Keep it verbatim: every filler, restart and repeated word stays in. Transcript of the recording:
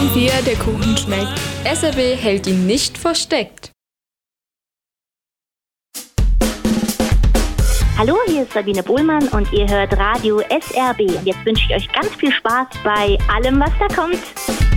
wir, der Kuchen schmeckt. S R B hält ihn nicht versteckt. Hallo, hier ist Sabine Bohlmann und ihr hört Radio S R B. Jetzt wünsche ich euch ganz viel Spaß bei allem, was da kommt.